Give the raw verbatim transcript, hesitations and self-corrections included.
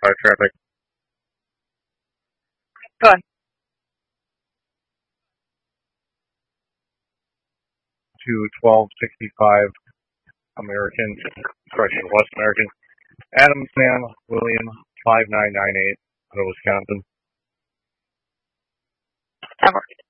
five traffic Go on. to twelve sixty-five American, correction, West American. Adams Man, William, five nine nine eight, out of Wisconsin. That works.